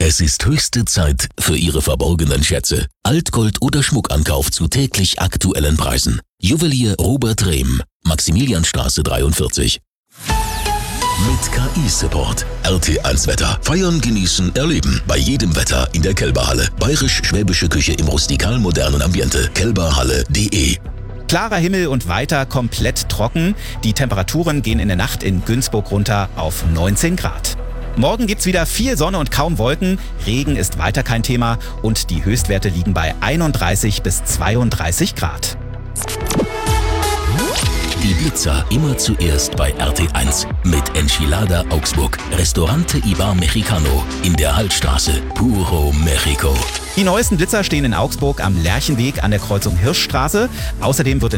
Es ist höchste Zeit für Ihre verborgenen Schätze. Altgold oder Schmuckankauf zu täglich aktuellen Preisen. Juwelier Robert Rehm, Maximilianstraße 43. Mit KI-Support. RT1 Wetter. Feiern, genießen, erleben. Bei jedem Wetter in der Kelberhalle. Bayerisch-schwäbische Küche im rustikal-modernen Ambiente. kelberhalle.de. Klarer Himmel und weiter komplett trocken. Die Temperaturen gehen in der Nacht in Günzburg runter auf 19 Grad. Morgen gibt's wieder viel Sonne und kaum Wolken. Regen ist weiter kein Thema und die Höchstwerte liegen bei 31 bis 32 Grad. Die Blitzer immer zuerst bei RT1 mit Enchilada Augsburg. Restaurante Ibar Mexicano in der Hallstraße. Puro Mexico. Die neuesten Blitzer stehen in Augsburg am Lerchenweg an der Kreuzung Hirschstraße. Außerdem wird